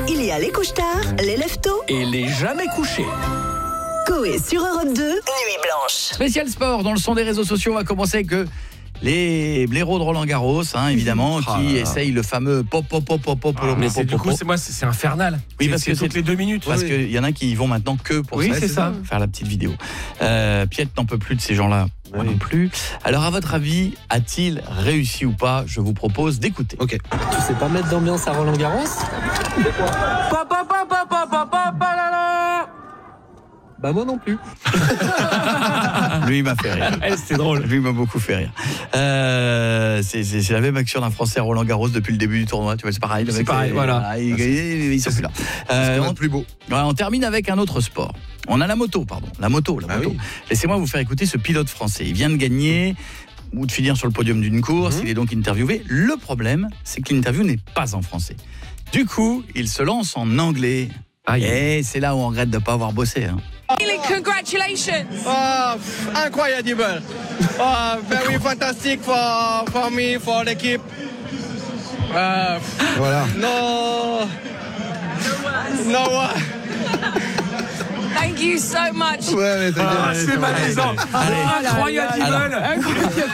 Il y a les couche-tard, les lève-tôt Et les jamais couchés. Coé sur Europe 2, Nuit Blanche. Spécial sport dans le son des réseaux sociaux. On va commencer avec les blaireaux de Roland Garros, évidemment, qui essayent le fameux pop. Mais c'est infernal. Oui, parce que toutes les 2 minutes. Parce qu'il y en a qui y vont maintenant que pour faire la petite vidéo. Piet n'en peut plus de ces gens-là. Moi non plus. Alors, à votre avis, a-t-il réussi ou pas? Je vous propose d'écouter. Ok. Tu sais pas mettre d'ambiance à Roland Garros? Bah moi non plus. Lui, il m'a fait rire. C'était drôle. Lui, il m'a beaucoup fait rire. C'est la même action d'un Français à Roland Garros depuis le début du tournoi. Tu vois, c'est pareil. C'est pareil, voilà. Ils sont plus là. C'est plus beau. On termine avec un autre sport. On a la moto. La moto. Oui. Laissez-moi vous faire écouter ce pilote français. Il vient de gagner ou de finir sur le podium d'une course. Il est donc interviewé. Le problème, c'est que l'interview n'est pas en français. Du coup, il se lance en anglais. Et c'est là où on regrette de ne pas avoir bossé. Congratulations! Incroyable! Very fantastic for me, for l'équipe. Voilà. No. Thank you so much. Ouais, mais C'est malaisant. Incroyable.